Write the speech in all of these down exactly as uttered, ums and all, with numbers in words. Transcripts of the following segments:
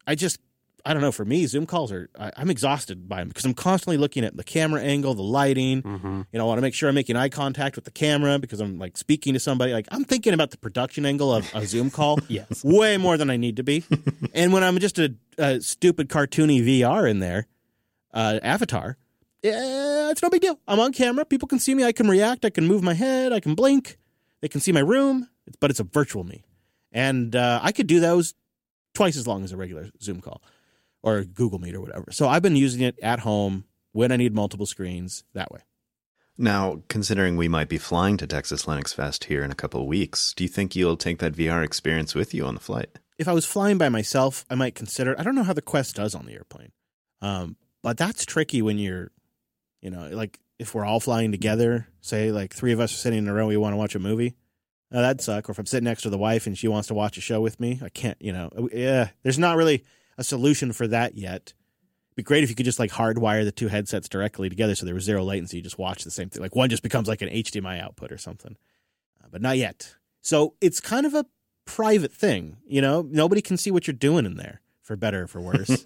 I just, I don't know, for me, Zoom calls are, I, I'm exhausted by them because I'm constantly looking at the camera angle, the lighting. Mm-hmm. You know, I want to make sure I'm making eye contact with the camera because I'm like speaking to somebody. Like I'm thinking about the production angle of a Zoom call yes. way more than I need to be. And when I'm just a, a stupid cartoony V R in there, uh, avatar, yeah, it's no big deal. I'm on camera. People can see me. I can react. I can move my head. I can blink. They can see my room, but it's a virtual me. And uh, I could do those twice as long as a regular Zoom call or Google Meet or whatever. So I've been using it at home when I need multiple screens that way. Now, considering we might be flying to Texas Linux Fest here in a couple of weeks, do you think you'll take that V R experience with you on the flight? If I was flying by myself, I might consider it. I don't know how the Quest does on the airplane. Um, but that's tricky when you're, you know, like if we're all flying together, say like three of us are sitting in a row, we want to watch a movie. Now, that'd suck. Or if I'm sitting next to the wife and she wants to watch a show with me, I can't, you know, yeah, there's not really a solution for that yet. It'd be great if you could just like hardwire the two headsets directly together so there was zero latency. You just watch the same thing. Like one just becomes like an H D M I output or something, uh, but not yet. So it's kind of a private thing, you know, nobody can see what you're doing in there for better or for worse.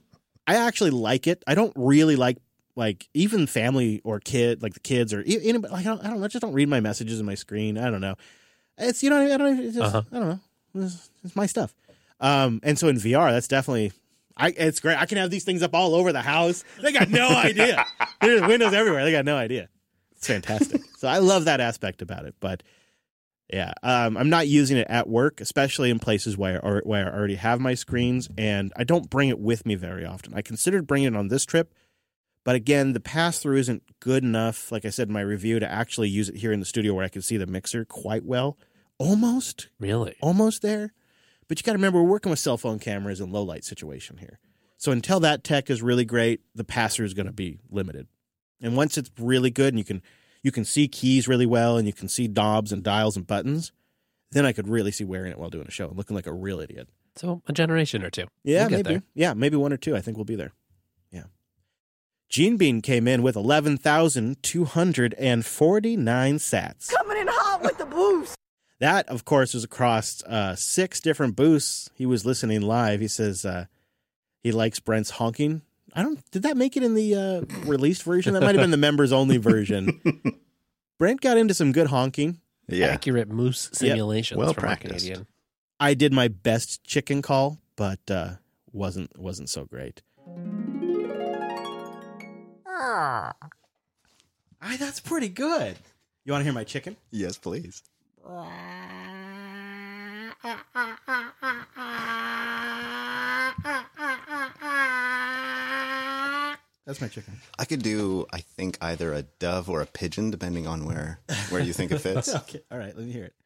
I actually like it. I don't really like, like even family or kid, like the kids or anybody, like, I don't, I don't know, just don't read my messages in my screen. I don't know. It's, you know, I don't, it's just, uh-huh. I don't know. It's, it's my stuff. Um, and so in V R, that's definitely, I, it's great. I can have these things up all over the house. They got no idea. There's windows everywhere. They got no idea. It's fantastic. So I love that aspect about it. But yeah, um, I'm not using it at work, especially in places where, or, where I already have my screens, and I don't bring it with me very often. I considered bringing it on this trip, but again, the pass-through isn't good enough, like I said in my review, to actually use it here in the studio where I can see the mixer quite well. Almost. Really? Almost there. But you got to remember, we're working with cell phone cameras in low-light situation here. So until that tech is really great, the pass-through is going to be limited. And once it's really good and you can you can see keys really well and you can see knobs and dials and buttons, then I could really see wearing it while doing a show and looking like a real idiot. So a generation or two. Yeah, we'll get maybe. there. Yeah, maybe one or two. I think we'll be there. Yeah. Gene Bean came in with eleven thousand two hundred forty-nine sats. Coming in hot with the boost. That, of course, was across uh, six different booths. He was listening live. He says uh, he likes Brent's honking. I don't. Did that make it in the uh, released version? That might have been the members only version. Brent got into some good honking. Yeah. Accurate moose simulations. Well from practiced. Canadian. I did my best chicken call, but uh, wasn't wasn't so great. Ah, that's pretty good. You want to hear my chicken? Yes, please. That's my chicken. I could do, I think, either a dove or a pigeon, depending on where where you think it fits. Okay, all right, let me hear it.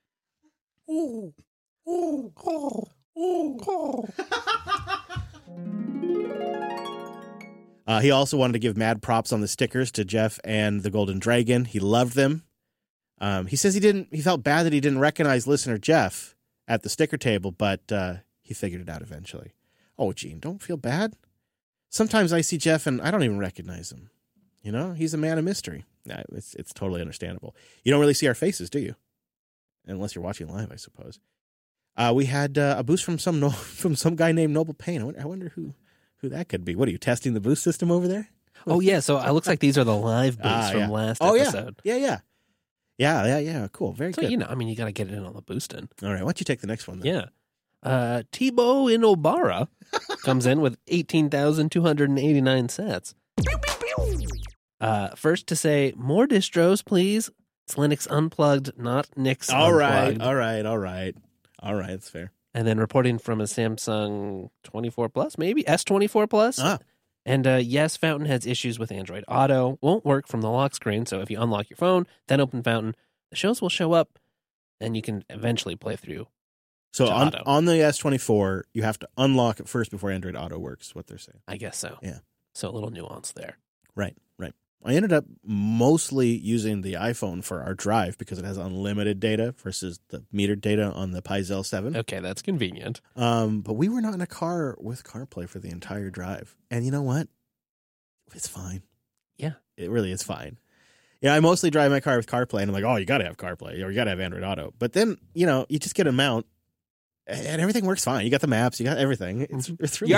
uh, he also wanted to give mad props on the stickers to Jeff and the Golden Dragon. He loved them. Um, he says he didn't. He felt bad that he didn't recognize listener Jeff at the sticker table, but uh, he figured it out eventually. Oh, Gene, don't feel bad. Sometimes I see Jeff and I don't even recognize him. You know, he's a man of mystery. Yeah, it's it's totally understandable. You don't really see our faces, do you? Unless you're watching live, I suppose. Uh, we had uh, a boost from some no- from some guy named Noble Payne. I wonder, I wonder who who that could be. What are you testing the boost system over there? Oh yeah, so it looks like these are the live boosts Ah, from yeah. last oh, episode. Yeah, yeah, yeah, yeah, yeah, yeah. Cool, very So good. you know, I mean, you got to get it in on the boosting. All right, why don't you take the next one then? Yeah. Uh, Tebow in Obara comes in with eighteen thousand two hundred eighty-nine sats. Uh, first to say, more distros, please. It's Linux Unplugged, not Nix All right, Unplugged. all right, all right, all right. That's fair. And then reporting from a Samsung twenty-four Plus, maybe S twenty-four Plus. Ah. And uh, yes, Fountain has issues with Android Auto. Won't work from the lock screen. So if you unlock your phone, then open Fountain, the shows will show up, and you can eventually play through. So to on, Auto. on the S twenty-four, you have to unlock it first before Android Auto works, is what they're saying. I guess so. Yeah. So a little nuance there. Right, right. I ended up mostly using the iPhone for our drive because it has unlimited data versus the metered data on the Pi-Zel seven. Okay, that's convenient. Um, but we were not in a car with CarPlay for the entire drive. And you know what? It's fine. Yeah. It really is fine. Yeah, I mostly drive my car with CarPlay, and I'm like, oh, you got to have CarPlay, or you got to have Android Auto. But then, you know, you just get a mount, and everything works fine. You got the maps, you got everything. It's, it's really